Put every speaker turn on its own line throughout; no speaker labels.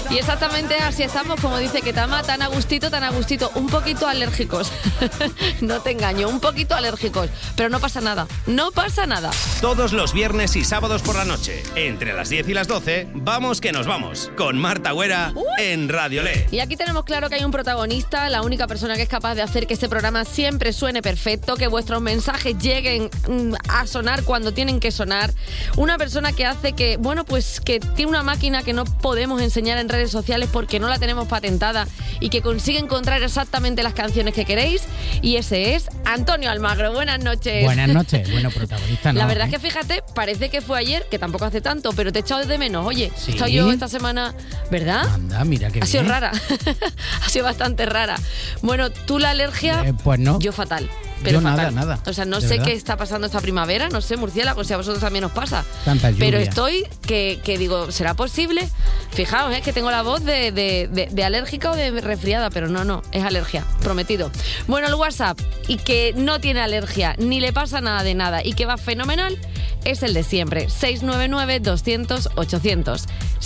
Y exactamente así estamos, como dice Ketama, tan a gustito, un poquito alérgicos. No te engaño, un poquito alérgicos. Pero no pasa nada, no pasa nada.
Todos los viernes y sábados por la noche, entre las 10 y las 12, vamos que nos vamos, con Marta Güera en Radiolé.
Y aquí tenemos claro que hay un protagonista, la única persona que es capaz de hacer que este programa siempre suene perfecto, que vuestros mensajes lleguen a sonar cuando tienen que sonar. Una persona que hace que, bueno, pues que tiene una máquina que no podemos enseñar en redes sociales porque no la tenemos patentada y que consigue encontrar exactamente las canciones que queréis. Y ese es Antonio Almagro. Buenas noches.
Buenas noches. Bueno, protagonista no.
La verdad es que fíjate, parece que fue ayer, que tampoco hace tanto, pero te he echado de menos. Oye,
¿Sí?
he estado yo esta semana, ¿verdad?
Anda, mira qué bien.
Ha sido rara. Ha sido bastante rara. Bueno, tú la alergia...
pues no.
Yo fatal. Pero
yo
fatal.
nada.
O sea, no
sé
sé qué está pasando esta primavera, no sé, murciélago, si a vosotros también os pasa.
Tanta lluvia.
Pero estoy que digo, ¿será posible? Fijaos, que tengo la voz de alérgica o de resfriada, pero no, es alergia, prometido. Bueno, el WhatsApp, y que no tiene alergia, ni le pasa nada de nada, y que va fenomenal, es el de siempre, 699-200-800.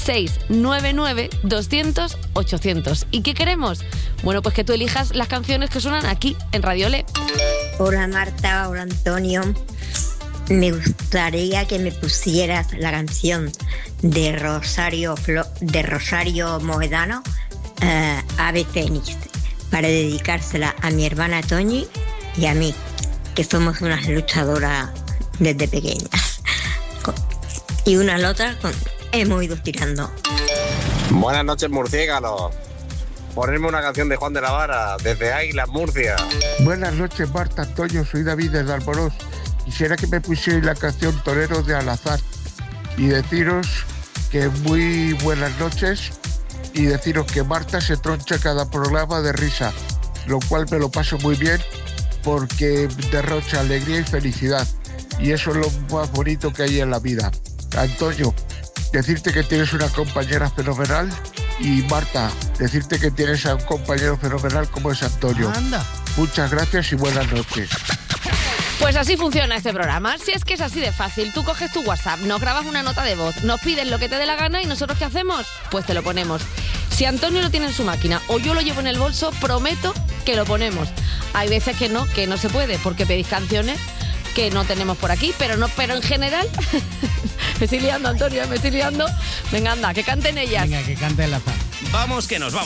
699-200-800. ¿Y qué queremos? Bueno, pues que tú elijas las canciones que suenan aquí, en Radiolé.
Hola Marta, hola Antonio. Me gustaría que me pusieras la canción de Rosario Moedano, Ave Fénix, para dedicársela a mi hermana Toñi y a mí, que somos unas luchadoras desde pequeñas. Y unas otras hemos ido tirando.
Buenas noches, murciélagos. Ponerme una canción de Juan de la Vara, desde Águilas, Murcia.
Buenas noches, Marta, Antonio, soy David desde Alborós. Quisiera que me pusierais la canción Toreros de Al-Azhar y deciros que muy buenas noches y deciros que Marta se troncha cada programa de risa, lo cual me lo paso muy bien porque derrocha alegría y felicidad, y eso es lo más bonito que hay en la vida. Antonio, decirte que tienes una compañera fenomenal, y Marta, decirte que tienes a un compañero fenomenal como es Antonio.
Anda.
Muchas gracias y buenas noches.
Pues así funciona este programa. Si es que es así de fácil, tú coges tu WhatsApp, nos grabas una nota de voz, nos pides lo que te dé la gana y nosotros ¿qué hacemos? Pues te lo ponemos. Si Antonio lo tiene en su máquina o yo lo llevo en el bolso, prometo que lo ponemos. Hay veces que no se puede, porque pedís canciones que no tenemos por aquí, pero en general... Me estoy liando, Antonio, me estoy liando. Venga, anda, que canten ellas.
Venga, que canten la fan.
Vamos que nos vamos.